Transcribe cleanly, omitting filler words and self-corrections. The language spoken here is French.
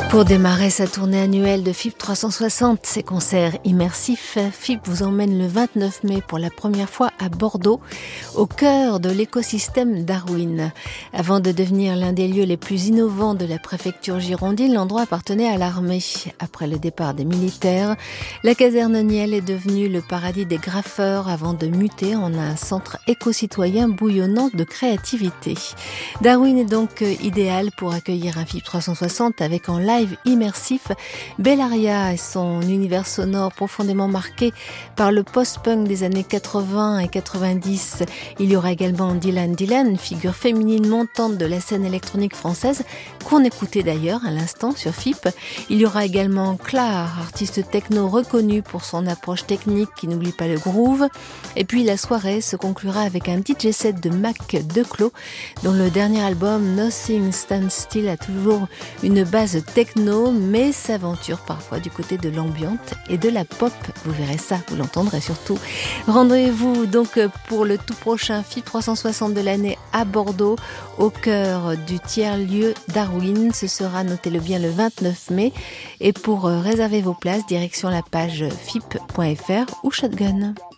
Pour démarrer sa tournée annuelle de FIP 360, ses concerts immersifs, FIP vous emmène le 29 mai pour la première fois à Bordeaux, au cœur de l'écosystème Darwin. Avant de devenir l'un des lieux les plus innovants de la préfecture girondine, l'endroit appartenait à l'armée. Après le départ des militaires, la caserne Niel est devenue le paradis des graffeurs avant de muter en un centre éco-citoyen bouillonnant de créativité. Darwin est donc idéal pour accueillir un FIP 360 avec en live immersif Bellaria et son univers sonore profondément marqué par le post-punk des années 80 et 90. Il y aura également Dylan, figure féminine montante de la scène électronique française, qu'on écoutait d'ailleurs à l'instant sur FIP. Il y aura également Clar, artiste techno reconnu pour son approche technique qui n'oublie pas le groove. Et puis la soirée se conclura avec un DJ set de Mac Declos, dont le dernier album Nothing Stands Still a toujours une base techno, mais s'aventure parfois du côté de l'ambiante et de la pop. Vous verrez ça, vous l'entendrez surtout. Rendez-vous donc pour le tout prochain FIP 360 de l'année à Bordeaux, au cœur du tiers-lieu Darwin. Ce sera, notez-le bien, le 29 mai. Et pour réserver vos places, direction la page fip.fr ou Shotgun.